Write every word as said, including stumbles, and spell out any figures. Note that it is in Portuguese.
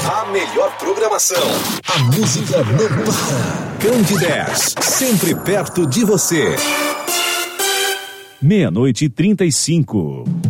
A melhor programação. A música não para. Candidez, sempre perto de você. Meia-noite e trinta e cinco.